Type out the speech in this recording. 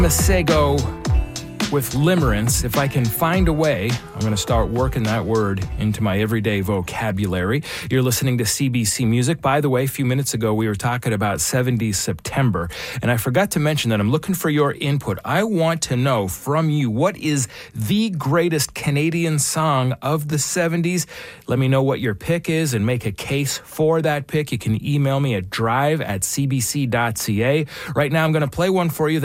Masego with limerence. If I can find a way, I'm going to start working that word into my everyday vocabulary. You're listening to CBC Music. By the way, a few minutes ago, we were talking about 70s September, and I forgot to mention that I'm looking for your input. I want to know from you, what is the greatest Canadian song of the 70s? Let me know what your pick is and make a case for that pick. You can email me at drive@cbc.ca. Right now, I'm going to play one for you